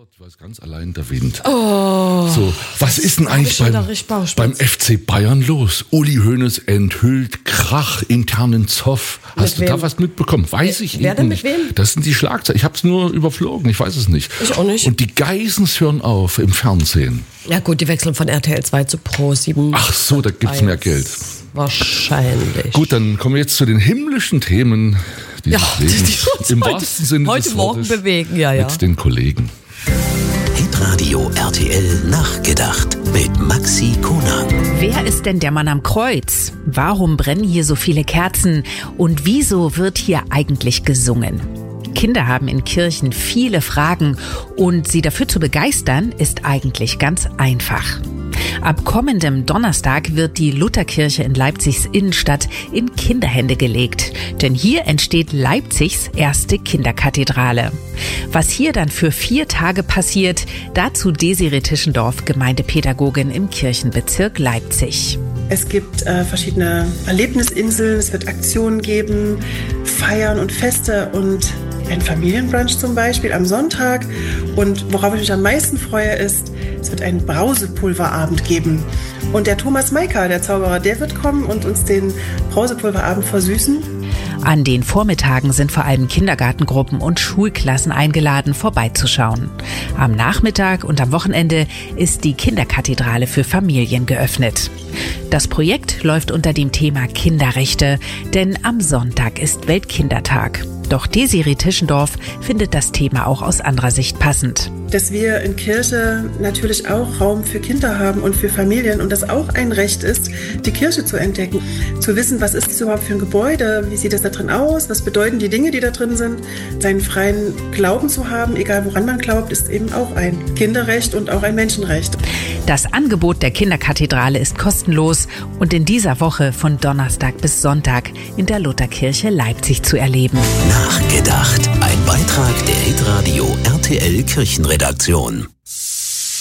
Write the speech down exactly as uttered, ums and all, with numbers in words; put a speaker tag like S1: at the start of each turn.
S1: weiß ganz allein der Wind. Oh, so, was ist denn eigentlich beim, beim F C Bayern los? Uli Hoeneß enthüllt Krach, internen Zoff. Hast mit du wem? Da was mitbekommen? Weiß ich
S2: Wer denn
S1: nicht.
S2: Mit wem?
S1: Das sind die Schlagzeilen. Ich habe es nur überflogen. Ich weiß es nicht.
S2: Ich auch nicht.
S1: Und die Geissens hören auf im Fernsehen.
S2: Ja gut, die wechseln von R T L zwei zu Pro sieben.
S1: Ach so, da gibt's mehr Geld.
S2: Wahrscheinlich.
S1: Gut, dann kommen wir jetzt zu den himmlischen Themen dieses
S2: ja,
S1: Lebens.
S2: Die uns
S1: Im
S2: heute,
S1: wahrsten Sinne
S2: heute
S1: des
S2: Morgen
S1: Wortes
S2: bewegen, ja, ja.
S1: Mit den Kollegen.
S3: Hitradio R T L nachgedacht mit Maxi Kuna.
S4: Wer ist denn der Mann am Kreuz? Warum brennen hier so viele Kerzen? Und wieso wird hier eigentlich gesungen? Kinder haben in Kirchen viele Fragen und sie dafür zu begeistern, ist eigentlich ganz einfach. Ab kommendem Donnerstag wird die Lutherkirche in Leipzigs Innenstadt in Kinderhände gelegt. Denn hier entsteht Leipzigs erste Kinderkathedrale. Was hier dann für vier Tage passiert, dazu Desiree Tischendorf, Gemeindepädagogin im Kirchenbezirk Leipzig.
S5: Es gibt äh, verschiedene Erlebnisinseln, es wird Aktionen geben, Feiern und Feste und ein Familienbrunch zum Beispiel am Sonntag. Und worauf ich mich am meisten freue, ist, es wird einen Brausepulverabend geben. Und der Thomas Maika, der Zauberer, der wird kommen und uns den Brausepulverabend versüßen.
S4: An den Vormittagen sind vor allem Kindergartengruppen und Schulklassen eingeladen, vorbeizuschauen. Am Nachmittag und am Wochenende ist die Kinderkathedrale für Familien geöffnet. Das Projekt läuft unter dem Thema Kinderrechte, denn am Sonntag ist Weltkindertag. Doch Desiree Tischendorf findet das Thema auch aus anderer Sicht passend.
S5: Dass wir in Kirche natürlich auch Raum für Kinder haben und für Familien und das auch ein Recht ist, die Kirche zu entdecken. Zu wissen, was ist das überhaupt für ein Gebäude, wie sieht das da drin aus, was bedeuten die Dinge, die da drin sind. Seinen freien Glauben zu haben, egal woran man glaubt, ist eben auch ein Kinderrecht und auch ein Menschenrecht.
S4: Das Angebot der Kinderkathedrale ist kostenlos und in dieser Woche von Donnerstag bis Sonntag in der Lutherkirche Leipzig zu erleben.
S3: Nachgedacht. Ein Beitrag der Hitradio R T L Kirchenredaktion.